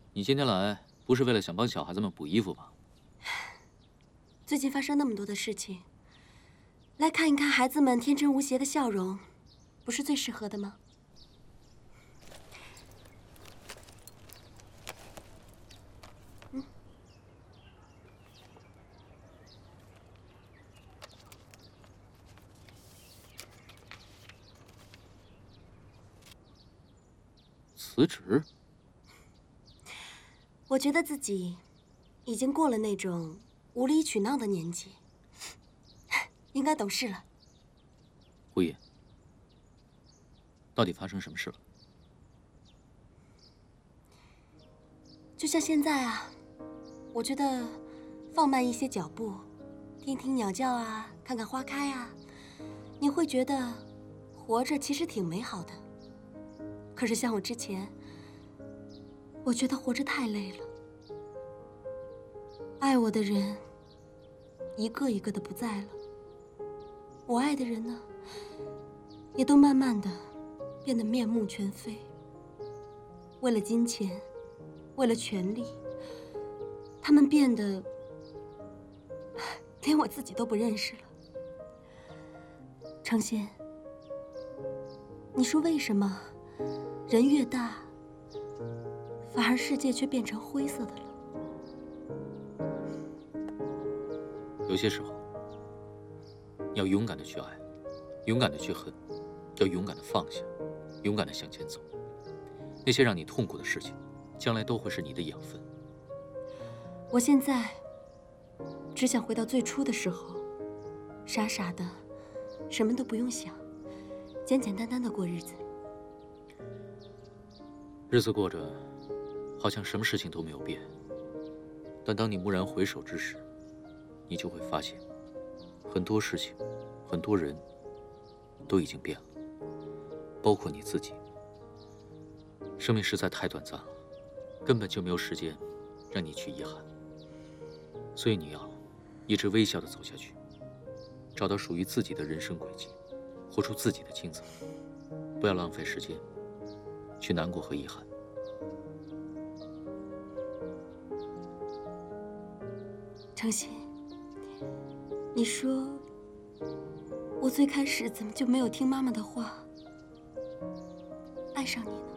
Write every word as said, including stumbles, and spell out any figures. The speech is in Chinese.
你今天来不是为了想帮小孩子们补衣服吧？ 最近发生那么多的事情，来看一看孩子们天真无邪的笑容，不是最适合的吗？嗯。 辞职？ 我觉得自己已经过了那种无理取闹的年纪，应该懂事了。 胡言，到底发生什么事了？ 就像现在啊，我觉得放慢一些脚步，听听鸟叫啊，看看花开啊，你会觉得活着其实挺美好的。可是像我之前，我觉得活着太累了，爱我的人一个一个的不在了，我爱的人呢，也都慢慢的变得面目全非。为了金钱，为了权力，他们变得连我自己都不认识了。程心，你说为什么人越大，反而世界却变成灰色的了？ 有些时候，要勇敢的去爱，勇敢的去恨，要勇敢的放下，勇敢的向前走。那些让你痛苦的事情，将来都会是你的养分。 我现在只想回到最初的时候，傻傻的，什么都不用想，简简单单的过日子。 日子过着，好像什么事情都没有变。但当你蓦然回首之时，你就会发现，很多事情，很多人，都已经变了，包括你自己。生命实在太短暂了，根本就没有时间让你去遗憾。所以你要一直微笑地走下去，找到属于自己的人生轨迹，活出自己的精彩，不要浪费时间去难过和遗憾。 程心，你说我最开始怎么就没有听妈妈的话，爱上你呢？